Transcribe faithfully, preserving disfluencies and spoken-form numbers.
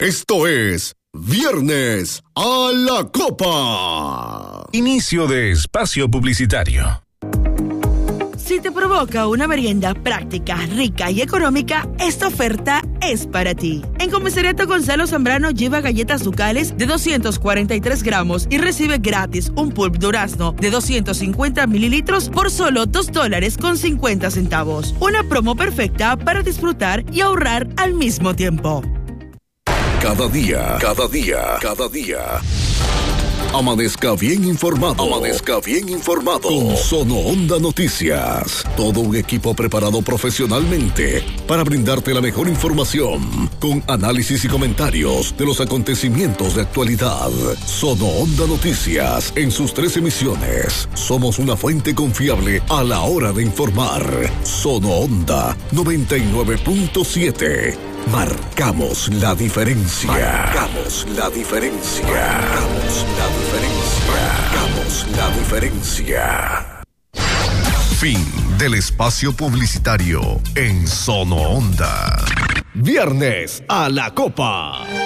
Esto es Viernes a la Copa. Inicio de espacio publicitario. Si te provoca una merienda práctica, rica y económica, esta oferta es para ti. En Comisariato Gonzalo Zambrano lleva galletas ducales de doscientos cuarenta y tres gramos y recibe gratis un pulp durazno de doscientos cincuenta mililitros por solo dos dólares con cincuenta centavos. Una promo perfecta para disfrutar y ahorrar al mismo tiempo. Cada día, cada día, cada día. Amanezca bien informado. Amanezca bien informado. Con Sono Onda Noticias. Todo un equipo preparado profesionalmente para brindarte la mejor información, con análisis y comentarios de los acontecimientos de actualidad. Sono Onda Noticias, en sus tres emisiones. Somos una fuente confiable a la hora de informar. Sono Onda noventa y nueve punto siete. Marcamos la diferencia. Marcamos la diferencia. Marcamos la diferencia. Marcamos la diferencia. Fin del espacio publicitario en Sono Onda. Viernes a la Copa.